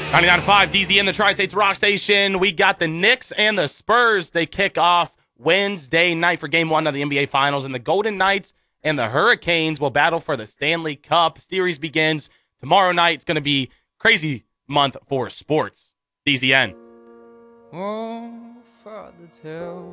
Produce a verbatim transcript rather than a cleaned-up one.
ninety-nine point five D Z in the Tri-States Rock Station. We got the Knicks and the Spurs. They kick off Wednesday night for game one of the N B A Finals. And the Golden Knights and the Hurricanes will battle for the Stanley Cup. The series begins tomorrow night. It's going to be crazy month for sports. D Z N. Oh, Father, tell